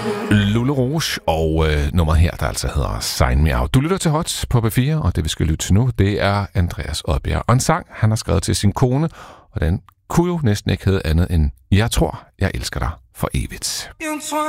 Lule Rouge og nummeret her, der altså hedder Sign Me Out. Du lytter til Hot på P4, og det vi skal lytte til nu, det er Andreas Odbjerg. Og en sang, han har skrevet til sin kone, og den kunne jo næsten ikke hedde andet end Jeg tror, jeg elsker dig for evigt.